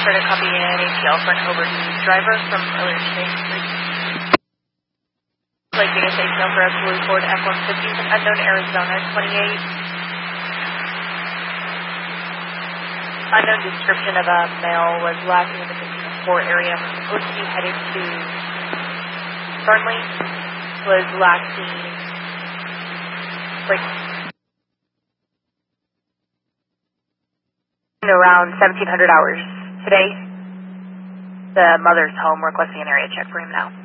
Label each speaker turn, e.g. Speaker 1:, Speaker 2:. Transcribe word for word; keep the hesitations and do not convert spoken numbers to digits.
Speaker 1: Try to copy in A T L for an overdue driver from earlier today. Like Vegas A T L for a Blue Ford F one fifty from unknown Arizona twenty-eight. Unknown description of a male was last in the fifteen oh four area. Supposed to be headed to Burnley. Was last seen like around seventeen hundred hours today. The mother's home requesting an area check for him now.